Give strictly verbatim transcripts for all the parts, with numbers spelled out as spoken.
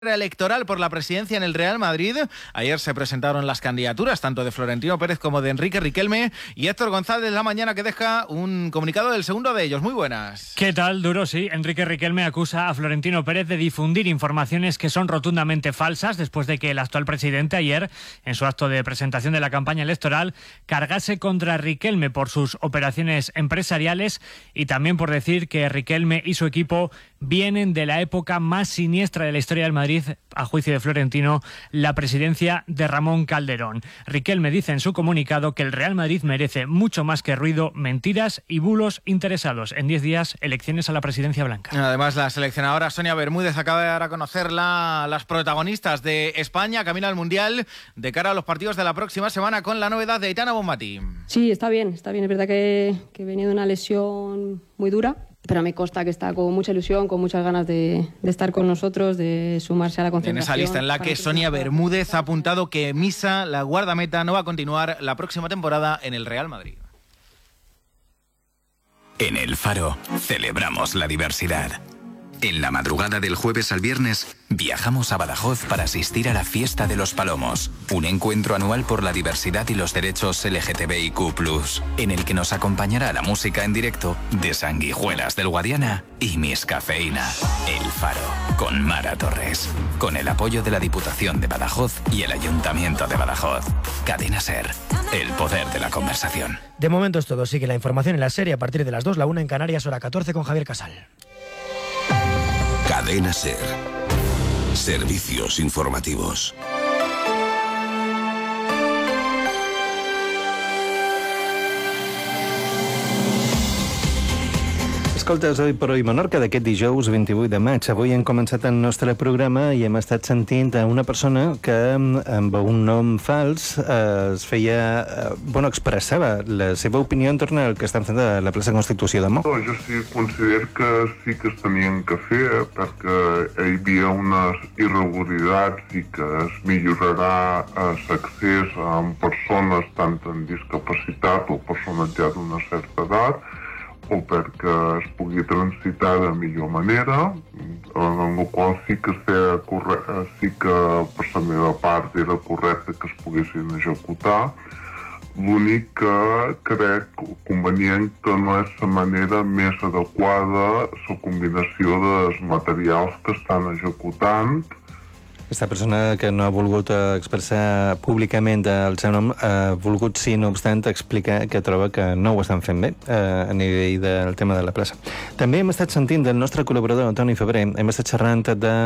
electoral por la presidencia en el Real Madrid. Ayer se presentaron las candidaturas tanto de Florentino Pérez como de Enrique Riquelme, y Héctor González la mañana que deja un comunicado del segundo de ellos. Muy buenas. ¿Qué tal, Duro? Sí, Enrique Riquelme acusa a Florentino Pérez de difundir informaciones que son rotundamente falsas después de que el actual presidente ayer, en su acto de presentación de la campaña electoral, cargase contra Riquelme por sus operaciones empresariales y también por decir que Riquelme y su equipo vienen de la época más siniestra de la historia del Madrid, a juicio de Florentino, la presidencia de Ramón Calderón. Riquelme dice en su comunicado que el Real Madrid merece mucho más que ruido, mentiras y bulos interesados. En diez días, elecciones a la presidencia blanca. Además, la seleccionadora Sonia Bermúdez acaba de dar a conocer la, las protagonistas de España camino al Mundial de cara a los partidos de la próxima semana, con la novedad de Aitana Bonmatí. Sí, está bien, está bien. Es verdad que, que venía de una lesión muy dura, pero me consta que está con mucha ilusión, con muchas ganas de, de estar con nosotros, de sumarse a la concentración. En esa lista en la que Sonia Bermúdez ha apuntado que Misa, la guardameta, no va a continuar la próxima temporada en el Real Madrid. En El Faro celebramos la diversidad. En la madrugada del jueves al viernes viajamos a Badajoz para asistir a la Fiesta de los Palomos, un encuentro anual por la diversidad y los derechos L G T B I Q plus, en el que nos acompañará la música en directo de Sanguijuelas del Guadiana y Miss Cafeína. El Faro, con Mara Torres, con el apoyo de la Diputación de Badajoz y el Ayuntamiento de Badajoz. Cadena SER, el poder de la conversación. De momento es todo. Sigue la información en la serie a partir de las dos, la una en Canarias, hora catorce, con Javier Casal. Cadena SER. Servicios informativos. Escoltes, Oi per Oi Menorca d'aquest dijous vint-i-vuit de maig. Avui hem començat el nostre programa i hem estat sentint a una persona que amb un nom fals eh, es feia, eh, bueno, expressava la seva opinió en torn al que estan fent a la plaça Constitució demà. Jo sí considero que sí que es tenien que fer perquè hi havia unes irregularitats i que es millorarà l'accés a persones tant amb discapacitat o persones ja d'una certa edat, o perquè es pugui transitar de millor manera, en la qual sí que, correcte, sí que per la meva part era correcte que es poguessin executar. L'únic que crec convenient que no és la manera més adequada la combinació dels materials que estan executant. Aquesta persona que no ha volgut expressar públicament el seu nom ha volgut, sí, no obstant, explicar que troba que no ho estan fent bé eh, a nivell del tema de la plaça. També hem estat sentint del nostre col·laborador, Toni Febrer, hem estat xerrant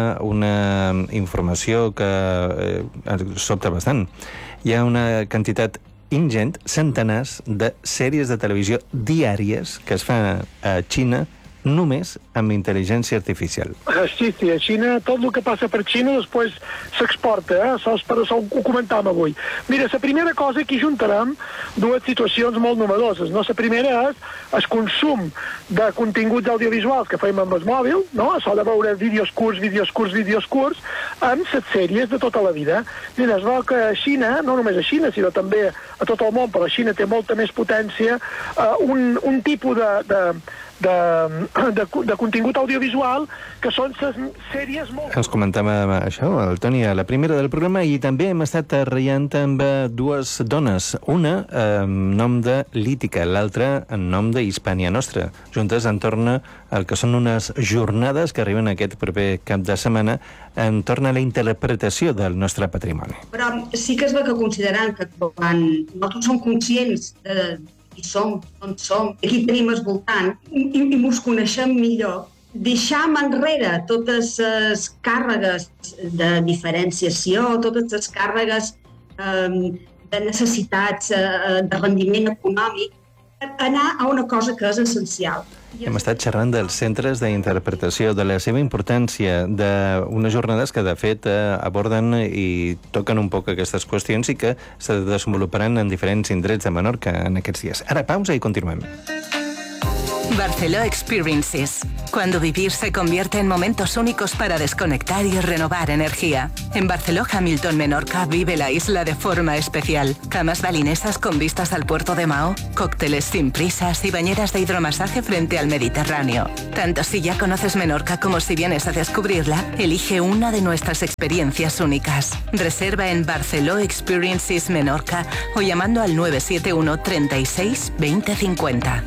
d'una informació que eh, sobta bastant. Hi ha una quantitat ingent, centenars de sèries de televisió diàries que es fan a Xina només amb intel·ligència artificial. Sí, sí, a Xina, tot el que passa per Xina després s'exporta, eh? Sols per això ho comentàvem avui. Mira, la primera cosa, aquí juntarem dues situacions molt novedoses, no? La primera és el consum de continguts audiovisuals que fem amb el mòbil, no? Això de veure vídeos curts, vídeos curts, vídeos curts, amb les sèries de tota la vida. Mira, es veu que a Xina, no només a Xina, sinó també a tot el món, però a Xina té molta més potència, eh, un, un tipus de... de De, de, de contingut audiovisual que són les sèries molt... Ens comentava això, el Toni, a la primera del programa, i també hem estat riant amb dues dones, una amb nom de Lítica, l'altra en nom de Hispània Nostra, juntes entorn al que són unes jornades que arriben aquest proper cap de setmana entorn a la interpretació del nostre patrimoni. Però sí que es va que considerant que quan nosaltres som conscients de qui som, on som, aquí tenim al voltant, i, i mos coneixem millor, deixam enrere totes les càrregues de diferenciació, totes les càrregues eh, de necessitats, eh, de rendiment econòmic, per anar a una cosa que és essencial. Hem estat xerrant dels centres d'interpretació, de la seva importància, d'unes jornades que, de fet, aborden i toquen un poc aquestes qüestions i que se desenvoluparan en diferents indrets de Menorca en aquests dies. Ara, pausa i continuem. Barceló Experiences. Cuando vivir se convierte en momentos únicos para desconectar y renovar energía. En Barceló Hamilton Menorca vive la isla de forma especial. Camas balinesas con vistas al puerto de Mahó, cócteles sin prisas y bañeras de hidromasaje frente al Mediterráneo. Tanto si ya conoces Menorca como si vienes a descubrirla, elige una de nuestras experiencias únicas. Reserva en Barceló Experiences Menorca o llamando al nueve siete uno treinta y seis veinte cincuenta.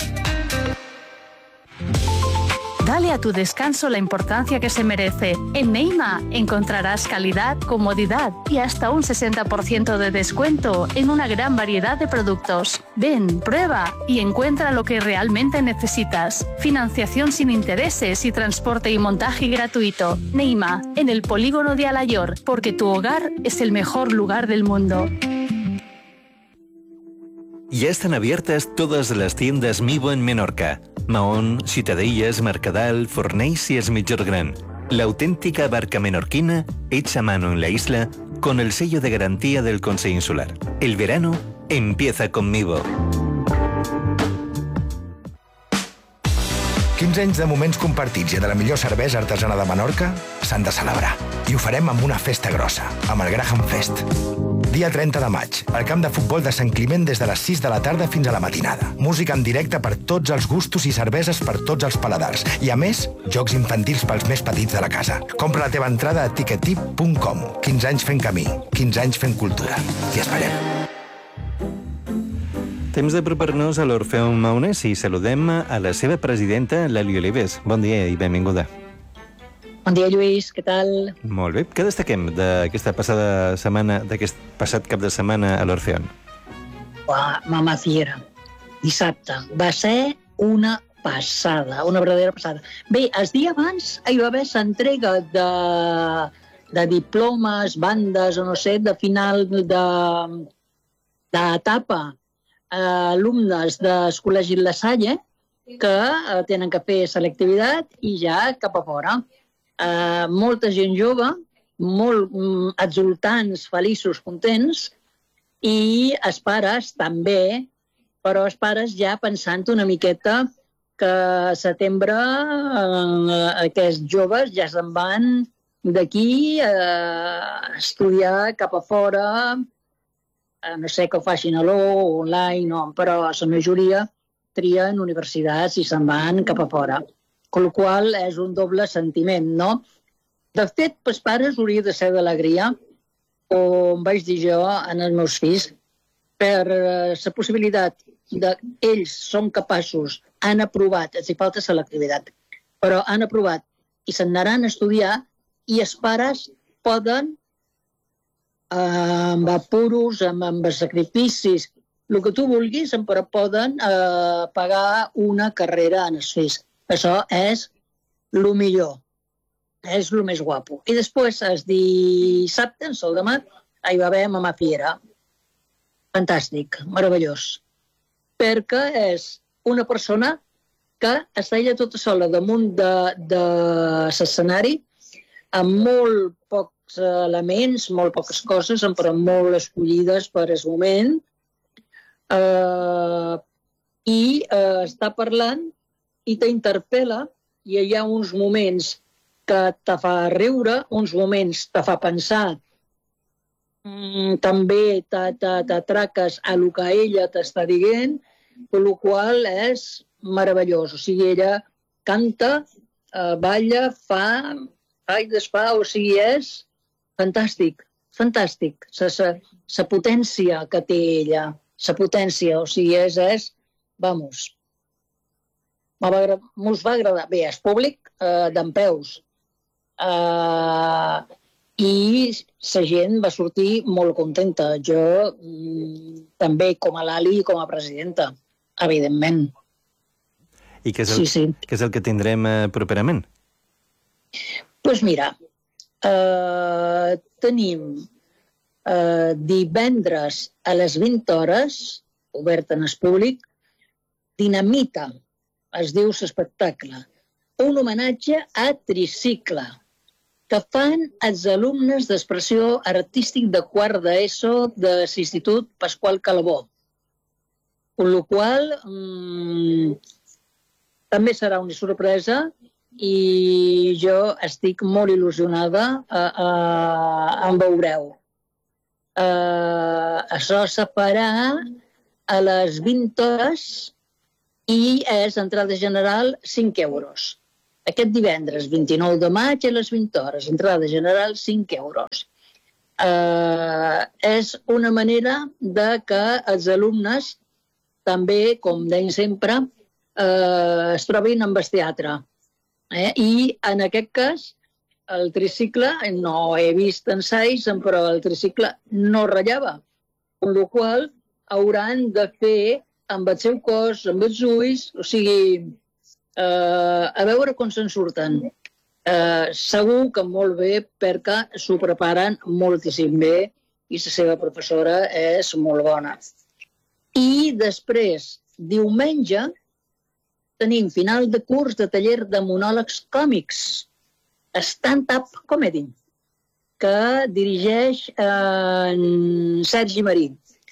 Dale a tu descanso la importancia que se merece. En Neima encontrarás calidad, comodidad y hasta un sesenta por ciento de descuento en una gran variedad de productos. Ven, prueba y encuentra lo que realmente necesitas. Financiación sin intereses y transporte y montaje gratuito. Neima, en el polígono de Alayor, porque tu hogar es el mejor lugar del mundo. Ya están abiertas todas las tiendas Mivo en Menorca. Mahón, Ciutadellas, Mercadal, Fornells y Es Migjorn. La auténtica barca menorquina hecha a mano en la isla con el sello de garantía del Consell Insular. El verano empieza con Mivo. quinze anys de moments compartits i de la millor cervesa artesana de Menorca s'han de celebrar. I ho farem amb una festa grossa, amb el Graham Fest. Dia trenta de maig, al camp de futbol de Sant Climent des de les sis de la tarda fins a la matinada. Música en directe per tots els gustos i cerveses per tots els paladars. I a més, jocs infantils pels més petits de la casa. Compra la teva entrada a ticketip punt com. quinze anys fent camí, quinze anys fent cultura. T'hi esperem. Temps d'apropar-nos a l'Orfeó Maonès i saludem a la seva presidenta, Leli Olives. Bon dia i benvinguda. Bon dia, Lluís, què tal? Molt bé. Què destaquem d'aquesta passada setmana, d'aquest passat cap de setmana a l'Orfeó? Uah, Mamà Fiera, dissabte. Va ser una passada, una verdadera passada. Bé, el dia abans hi va haver l'entrega de, de diplomes, bandes, o no sé, de final d'etapa a alumnes del Col·legi La Salle que tenen que fer selectivitat i ja cap a fora. Uh, molta gent jove, molt um, exultants, feliços, contents, i els pares també, però els pares ja pensant una miqueta que a setembre uh, aquests joves ja se'n van d'aquí a uh, estudiar cap a fora, uh, no sé que ho facin a l'O, online, no, però la majoria trien universitats i se'n van cap a fora. Con la qual és un doble sentiment, no? De fet, pels pares hauria de ser d'alegria, com vaig dir jo en els meus fills, per la possibilitat de ells són capaços, han aprovat, els hi falta selectivitat, però han aprovat i se'n anaran a estudiar i els pares poden, amb apuros, amb, amb sacrificis, el que tu vulguis, però poden eh, pagar una carrera en els fills. Això és el millor, és el més guapo. I després, el dissabte, el sol demà, hi va haver Mamà Fiera. Fantàstic, meravellós. Perquè és una persona que està ella tota sola damunt de, de l'escenari, amb molt pocs elements, molt poques coses, però molt escollides per al moment, eh, i eh, està parlant i t'interpel·la, i hi ha uns moments que te fa riure, uns moments te fa pensar, mm, també t'atraques a el que ella t'està dient, per la qual és meravellós. O sigui, ella canta, eh, balla, fa, fa i desfà, o sigui, és fantàstic, fantàstic. La potència que té ella, la potència, o sigui, és, és vamos, mos va agradar. Bé, és públic eh, dempeus. Eh, I la gent va sortir molt contenta. Jo mm, també, com a l'Ali i com a presidenta, evidentment. I què és el, sí, sí. Què és el que tindrem eh, properament? Doncs pues mira, eh, tenim eh, divendres a les vint hores, obert en el públic, Dinamita, es diu l'espectacle, un homenatge a Tricicle, que fan els alumnes d'expressió artístic de quart d'ESO de l'Institut Pasqual Calabó. Per la qual, mmm, també serà una sorpresa i jo estic molt il·lusionada, a, a, en veureu. Uh, això se farà a les vint hores i és entrada general cinc euros. Aquest divendres, vint-i-nou de maig, a les vint hores, entrada general cinc euros. Uh, és una manera de que els alumnes també, com deien sempre, uh, es trobin amb el teatre. Eh? I en aquest cas, el tricicle, no he vist ensaios, però el tricicle no ratllava, amb la qual hauran de fer amb el seu cos, amb els ulls, o sigui, uh, a veure com se'n surten. Uh, segur que molt bé perquè s'ho preparen moltíssim bé i la seva professora és molt bona. I després, diumenge, tenim final de curs de taller de monòlegs còmics, stand-up comedy, que dirigeix eh, en Sergi Marí.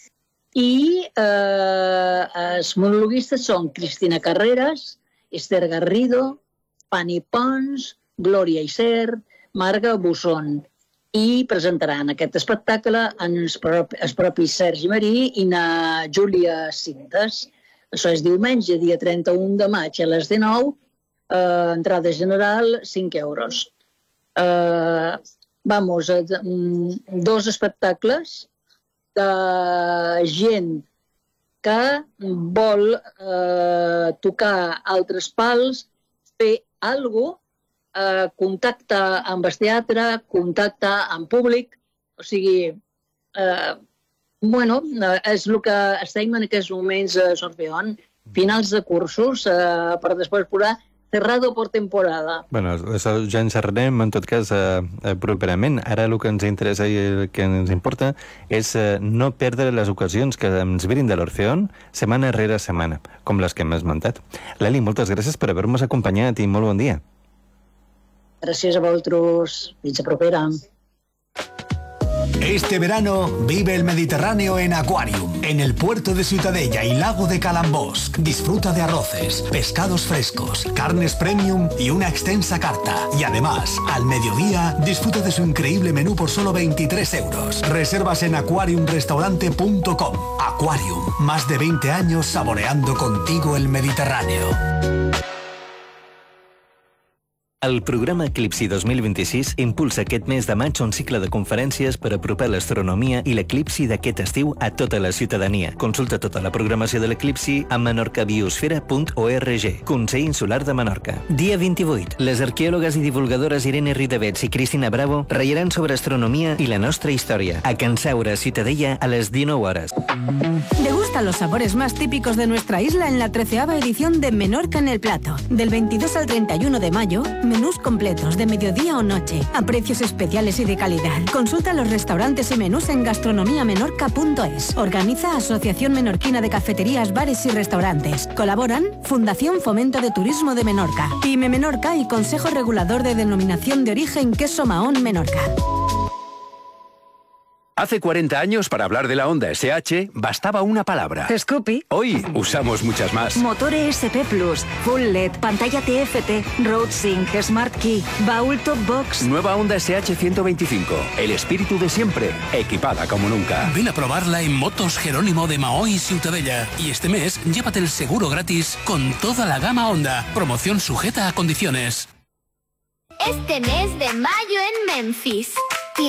I eh, els monologuistes són Cristina Carreras, Esther Garrido, Pani Pons, Glòria Isser, Marga Busson, i presentaran aquest espectacle en el propi, el propi Sergi Marí i na Júlia Cintes. Això és diumenge, dia trenta-un de maig, a les dinou, eh, entrada general, cinc euros. Eh, vamos, eh, dos espectacles de gent que vol eh, tocar altres pals, fer alguna cosa, Uh, contacte amb el teatre, contacte amb públic, o sigui, uh, bueno, uh, és el que estem en aquests moments a Sorpeón, finals de cursos, uh, per després posar cerrado por temporada. Bueno, això ja ens arrenem, en tot cas, eh, eh, properament. Ara el que ens interessa i el que ens importa és eh, no perdre les ocasions que ens venen de l'Orfeón setmana rere setmana, com les que hem esmentat. Leli, moltes gràcies per haver-nos acompanyat i molt bon dia. Gràcies a vosaltres. Fins a propera. Este verano vive el Mediterráneo en Aquarium, en el puerto de Ciutadella y lago de Calambosc. Disfruta de arroces, pescados frescos, carnes premium y una extensa carta. Y además, al mediodía, disfruta de su increíble menú por solo veintitrés euros. Reservas en aquarium restaurante punto com. Aquarium, más de veinte años saboreando contigo el Mediterráneo. El programa Eclipsi dos mil vint-i-sis impulsa aquest mes de maig un cicle de conferències per apropar l'astronomia i l'eclipsi d'aquest estiu a tota la ciutadania. Consulta tota la programació de l'eclipsi a menorca biosfera punt org. Consell Insular de Menorca. Dia vint-i-vuit. Les arqueòlogues i divulgadores Irene Ridevets i Cristina Bravo ratllaran sobre astronomia i la nostra història. A Can Saura, Ciutadella, a les dinou hores. Degusta los sabores más típicos de nuestra isla en la treceava edición de Menorca en el Plato. Del veintidós al treinta y uno de mayo, menús completos de mediodía o noche, a precios especiales y de calidad. Consulta los restaurantes y menús en gastronomia menorca punto es. Organiza Asociación Menorquina de Cafeterías, Bares y Restaurantes. Colaboran Fundación Fomento de Turismo de Menorca, Pyme Menorca y Consejo Regulador de Denominación de Origen Queso Mahón Menorca. Hace cuarenta años, para hablar de la Honda S H, bastaba una palabra. Scoopy. Hoy usamos muchas más. Motor E S P Plus, Full L E D, pantalla T F T, Road Sync, Smart Key, baúl Top Box. Nueva Honda S H ciento veinticinco. El espíritu de siempre, equipada como nunca. Ven a probarla en Motos Jerónimo de Mahó y Ciutadella. Y este mes, llévate el seguro gratis con toda la gama Honda. Promoción sujeta a condiciones. Este mes de mayo en Memphis.